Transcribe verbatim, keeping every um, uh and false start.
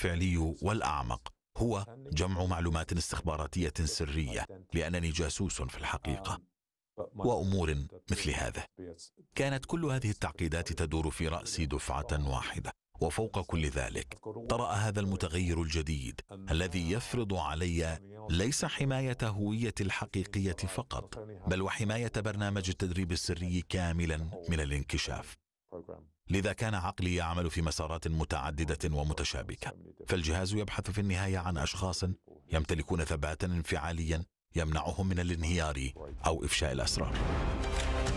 الفعلي والأعمق هو جمع معلومات استخباراتية سرية، لأنني جاسوس في الحقيقة، وأمور مثل هذا. كانت كل هذه التعقيدات تدور في رأسي دفعة واحدة. وفوق كل ذلك طرأ هذا المتغير الجديد الذي يفرض علي ليس حماية هويتي الحقيقية فقط، بل وحماية برنامج التدريب السري كاملا من الانكشاف. لذا كان عقلي يعمل في مسارات متعددة ومتشابكة، فالجهاز يبحث في النهاية عن أشخاص يمتلكون ثباتا انفعاليا يمنعهم من الانهيار أو إفشاء الأسرار.